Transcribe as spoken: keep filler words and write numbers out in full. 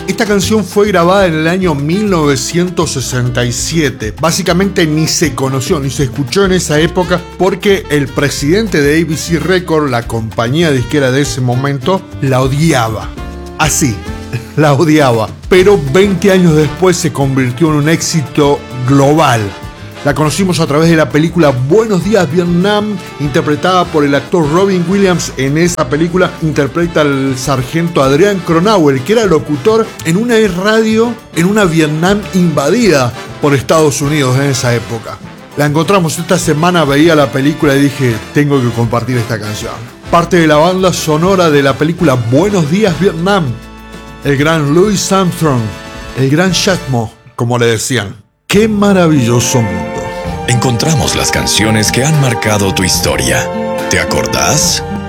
Esta canción fue grabada en el año mil novecientos sesenta y siete. Básicamente ni se conoció, ni se escuchó en esa época porque el presidente de A B C Records, la compañía disquera de ese momento, la odiaba. Así, la odiaba. Pero veinte años después se convirtió en un éxito global. La conocimos a través de la película Buenos Días Vietnam, interpretada por el actor Robin Williams. En esa película interpreta al sargento Adrián Cronauer, que era locutor en una radio en una Vietnam invadida por Estados Unidos en esa época. La encontramos esta semana, veía la película y dije, tengo que compartir esta canción. Parte de la banda sonora de la película Buenos Días Vietnam. El gran Louis Armstrong, el gran Shatmo, como le decían. ¡Qué maravilloso mundo! Encontramos las canciones que han marcado tu historia. ¿Te acordás?